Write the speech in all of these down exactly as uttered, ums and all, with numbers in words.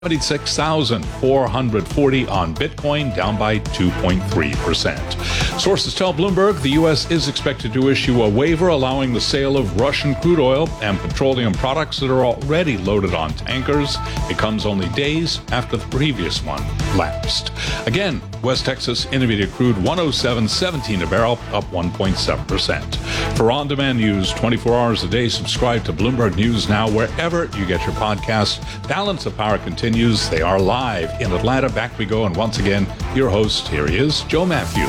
seventy-six thousand four hundred forty on Bitcoin, down by two point three percent. Sources tell Bloomberg the U S is expected to issue a waiver allowing the sale of Russian crude oil and petroleum products that are already loaded on tankers. It comes only days after the previous one lapsed. Again, West Texas Intermediate crude one oh seven seventeen a barrel, up one point seven percent. For on-demand news twenty-four hours a day, subscribe to Bloomberg News Now wherever you get your podcasts. Balance of Power continues. They are live in Atlanta. Back we go. And once again, your host, here he is, Joe Matthew.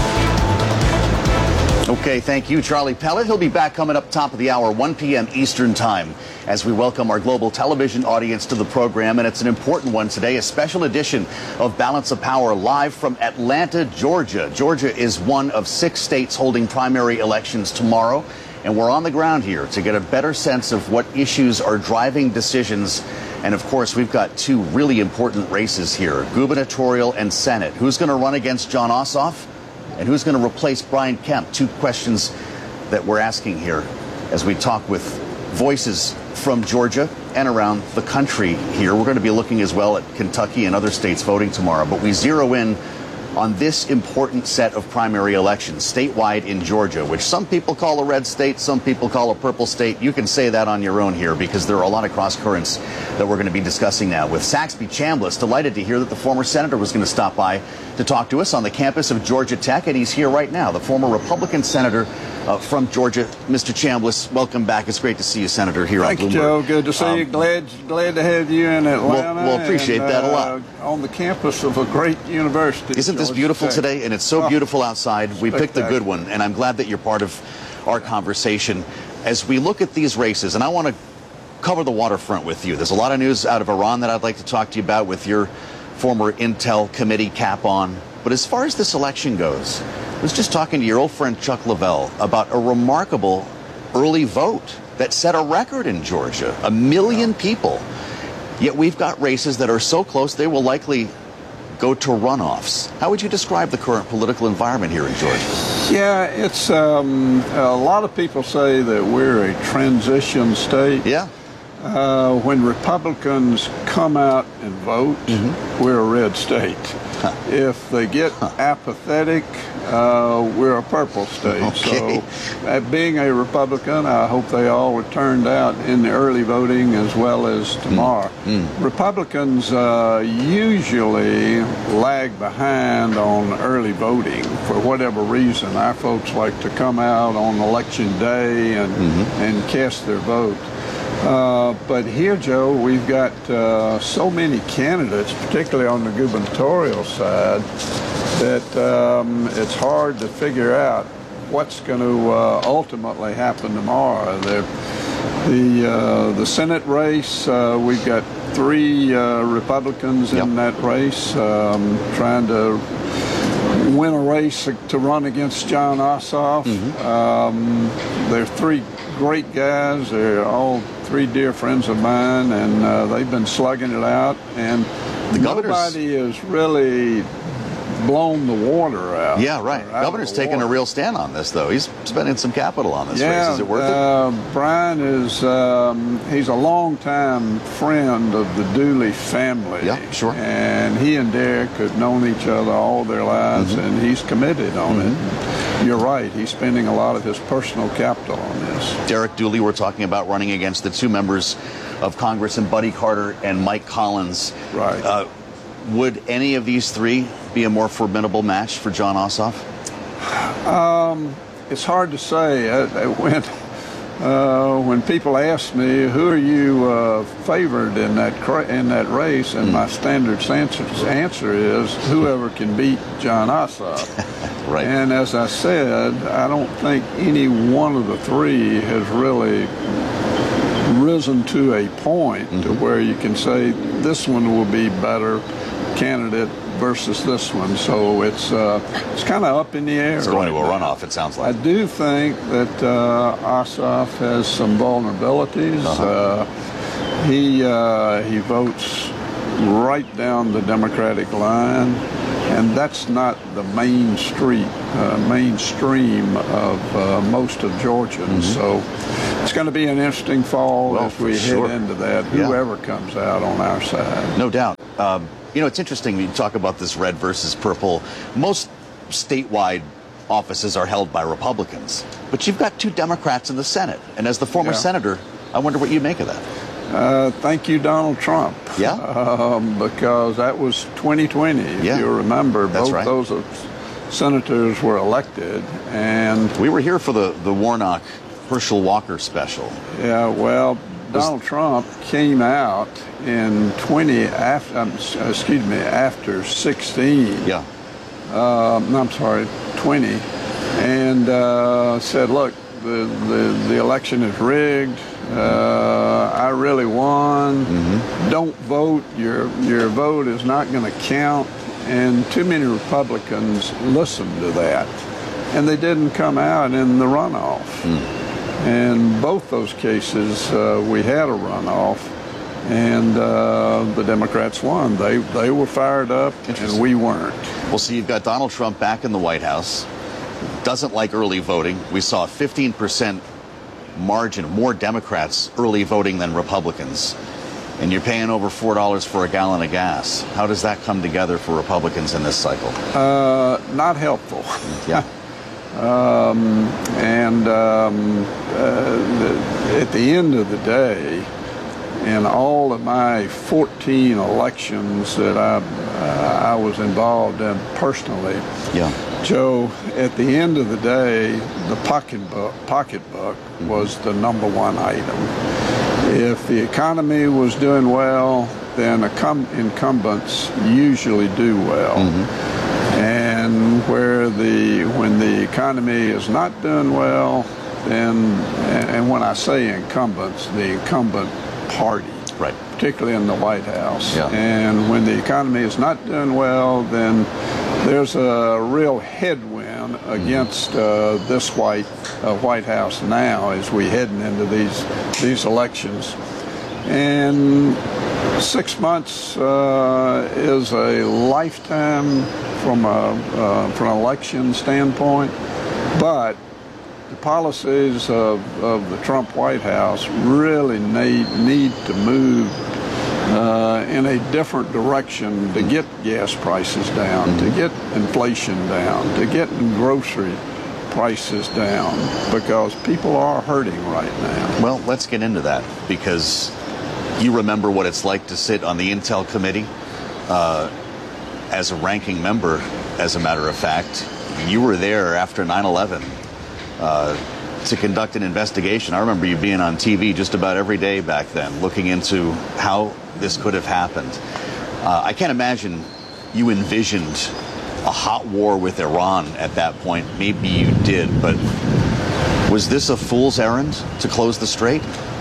Okay, thank you, Charlie Pellet. He'll be back coming up top of the hour, one p.m. Eastern Time, as we welcome our global television audience to the program. And it's an important one today, a special edition of Balance of Power live from Atlanta, Georgia. Georgia is one of six states holding primary elections tomorrow. And we're on the ground here to get a better sense of what issues are driving decisions. And of course, we've got two really important races here, gubernatorial and Senate. Who's going to run against Jon Ossoff? And who's going to replace Brian Kemp? Two questions that we're asking here as we talk with voices from Georgia and around the country here. We're going to be looking as well at Kentucky and other states voting tomorrow. But we zero in on this important set of primary elections statewide in Georgia, which some people call a red state, some people call a purple state. You can say that on your own here because there are a lot of cross currents that we're going to be discussing now. With Saxby Chambliss, delighted to hear that the former senator was going to stop by to talk to us on the campus of Georgia Tech, and he's here right now, the former Republican senator uh, from Georgia. Mister Chambliss, welcome back. It's great to see you, Senator, here Thank on Bloomberg. Thank you, Joe. Good to see um, you. Glad, glad to have you in Atlanta. We'll, we'll appreciate and, that a lot. Uh, on the campus of a great university. Isn't this beautiful today? And it's so oh, beautiful outside. We picked a good one, and I'm glad that you're part of our conversation. As we look at these races, and I want to cover the waterfront with you. There's a lot of news out of Iran that I'd like to talk to you about with your former Intel committee cap on. But as far as this election goes, I was just talking to your old friend Chuck Lavelle about a remarkable early vote that set a record in Georgia. A million people. Yet we've got races that are so close they will likely go to runoffs. How would you describe the current political environment here in Georgia? Yeah, it's um, a lot of people say that we're a transition state. Yeah. Uh, when Republicans come out and vote, mm-hmm. we're a red state. Huh. If they get huh. apathetic, uh, we're a purple state. Okay. So, uh, being a Republican, I hope they all are turned out in the early voting as well as tomorrow. Mm. Mm. Republicans uh, usually lag behind on early voting for whatever reason. Our folks like to come out on election day and, mm-hmm. and cast their vote. Uh, but here, Joe, we've got uh, so many candidates, particularly on the gubernatorial side, that um, it's hard to figure out what's going to uh, ultimately happen tomorrow. The the, uh, the Senate race, uh, we've got three uh, Republicans in yep. that race um, trying to win a race to run against Jon Ossoff. Mm-hmm. Um, they're three great guys. They're all three dear friends of mine, and uh, they've been slugging it out. And the nobody has really blown the water out. Yeah, right. Out Governor's taking water. a real stand on this, though. He's spending some capital on this yeah, race. Is it worth uh, it? Brian is, um, he's a longtime friend of the Dooley family. Yeah, sure. And he and Derek have known each other all their lives, mm-hmm. and he's committed on mm-hmm. it. You're right. He's spending a lot of his personal capital on this. Derek Dooley, we're talking about running against the two members of Congress, and Buddy Carter and Mike Collins. Right. Uh, would any of these three be a more formidable match for Jon Ossoff? Um, it's hard to say. I, I, when uh, when people ask me who are you uh, favored in that cra- in that race, and mm. my standard answer, answer is whoever can beat Jon Ossoff. Right. And as I said, I don't think any one of the three has really risen to a point mm-hmm. to where you can say this one will be better candidate versus this one. So it's uh, it's kind of up in the air. It's going right to a now. runoff, it sounds like. I do think that uh, Ossoff has some vulnerabilities. Uh-huh. Uh, he uh, he votes right down the Democratic line, and that's not the main street, uh, mainstream of uh, most of Georgians. Mm-hmm. So it's going to be an interesting fall Well, as we for sure. head into that, Yeah. whoever comes out on our side. No doubt. Um, you know, it's interesting when you talk about this red versus purple. Most statewide offices are held by Republicans, but you've got two Democrats in the Senate. And as the former Yeah. senator, I wonder what you make of that. Uh, thank you, Donald Trump. Yeah? Um, because that was twenty twenty, if Yeah. you remember. That's Both right. those uh, senators were elected, and We were here for the, the Warnock Herschel Walker special. yeah, well, Donald Trump came out in twenty after, um, s- excuse me, after sixteen. Yeah. Um, I'm sorry, twenty, and uh, said, look, the, the, the election is rigged. Uh, I really won. Mm-hmm. Don't vote. Your, your vote is not going to count. And too many Republicans listened to that. And they didn't come out in the runoff. Mm. And both those cases, uh, we had a runoff. And uh, the Democrats won. They, they were fired up, and we weren't. Well, so you've got Donald Trump back in the White House, doesn't like early voting. We saw a fifteen percent margin, more Democrats early voting than Republicans. And you're paying over four dollars for a gallon of gas. How does that come together for Republicans in this cycle? Uh, not helpful. Yeah. Um, and um, uh, the, at the end of the day, in all of my fourteen elections that I, uh, I was involved in personally, Yeah. Joe, at the end of the day, the pocketbook, pocketbook was the number one item. If the economy was doing well, then accum- incumbents usually do well. Mm-hmm. And where the when the economy is not doing well, then, and, and when I say incumbents, the incumbent party, Right. particularly in the White House. Yeah. And when the economy is not doing well, then there's a real headwind against uh, this White uh, White House now as we heading into these these elections. And six months uh, is a lifetime from a uh, from an election standpoint, but the policies of, of the Trump White House really need, need to move uh, in a different direction to get gas prices down, mm-hmm. to get inflation down, to get grocery prices down, because people are hurting right now. Well, let's get into that, because you remember what it's like to sit on the Intel Committee uh, as a ranking member, as a matter of fact. You were there after nine eleven. Uh, to conduct an investigation. I remember you being on T V just about every day back then, looking into how this could have happened. Uh, I can't imagine you envisioned a hot war with Iran at that point. Maybe you did, but was this a fool's errand to close the strait?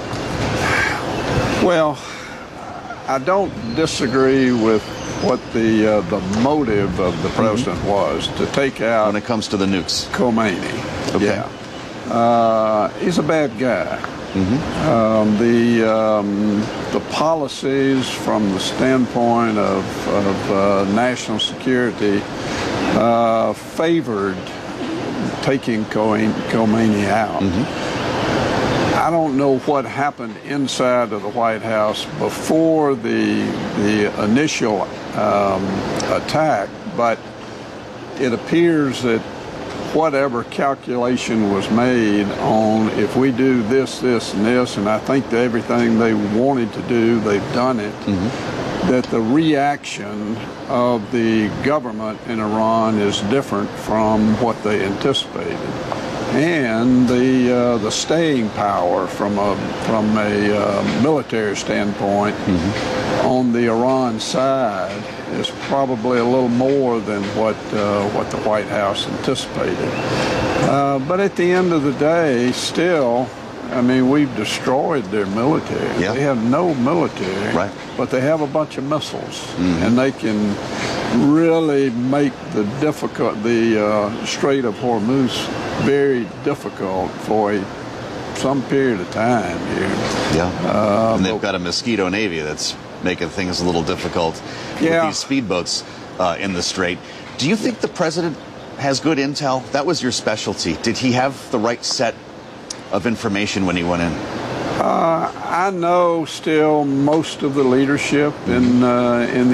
Well, I don't disagree with what the uh, the motive of the president mm-hmm. was to take out when it comes to the nukes. Khomeini. Okay. Yeah, uh, he's a bad guy. Mm-hmm. Um, the um, the policies from the standpoint of, of uh, national security uh, favored taking Khomeini out. Mm-hmm. I don't know what happened inside of the White House before the the initial um, attack, but it appears that whatever calculation was made on if we do this, this, and this, and I think that everything they wanted to do, they've done it, mm-hmm. that the reaction of the government in Iran is different from what they anticipated. And the uh, the staying power from a from a uh, military standpoint mm-hmm. on the Iran side is probably a little more than what uh, what the White House anticipated. Uh, but at the end of the day, still, I mean, we've destroyed their military. Yeah. They have no military, right. but they have a bunch of missiles, mm-hmm. and they can really make the difficult the uh, Strait of Hormuz very difficult for a, some period of time here. Yeah, uh, and they've got a Mosquito Navy that's making things a little difficult yeah. with these speedboats uh, in the Strait. Do you think the president has good intel? That was your specialty. Did he have the right set of information when he went in? Uh, I know still most of the leadership in uh, in the